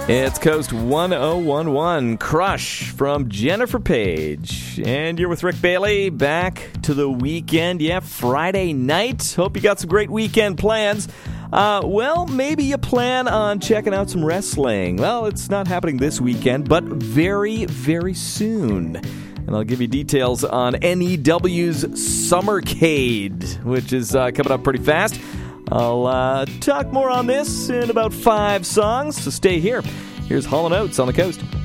It's Coast 1011, Crush from Jennifer Page. And you're with Rick Bailey, back to the weekend. Yeah, Friday night. Hope you got some great weekend plans. Well, maybe you plan on checking out some wrestling. Well, it's not happening this weekend, but very, very soon. And I'll give you details on NEW's Summercade, which is coming up pretty fast. I'll talk more on this in about 5 songs, so stay here. Here's Hall & Oates on the Coast.